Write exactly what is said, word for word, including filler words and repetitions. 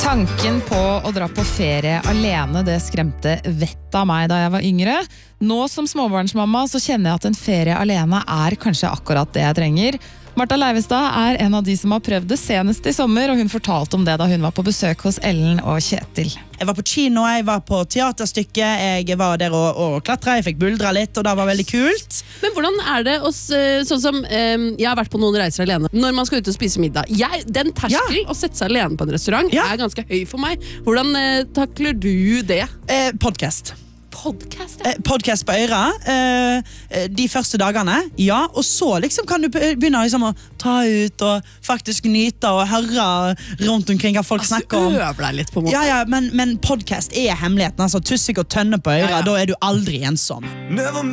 Tanken på å dra på ferie alene, det skremte vett av meg da jeg var yngre. Nå som småbarnsmamma så kjenner jeg at en ferie alene er kanskje akkurat det jeg trenger. Martha Leivestad er en av de som har prøvd det senest i sommer, og hun fortalte om det da hun var på besøk hos Ellen og Kjetil. Jeg var på kino, jeg var på teaterstykke, jeg var der og, og klatra, jeg fikk buldra litt, og det var veldig kult. Men hvordan er det, hos, sånn som um, jeg har vært på noen reiser alene, når man skal ut og spise middag? Jeg, den terskel Ja. å sette seg alene på en restaurant Ja. er ganske høy for meg. Hvordan uh, takler du det? Eh, podcast. Podcast? Eh, podcast på øyra eh, de første dagene, ja, og så liksom kan du begynne liksom å ta ut og faktisk nyte og høre rundt omkring hva folk Altså, snakker om. øver deg litt på en måte. Ja, ja, men, men podcast er hemmeligheten, altså tussig og tønne på øyra, Ja, ja. da er du aldri ensom.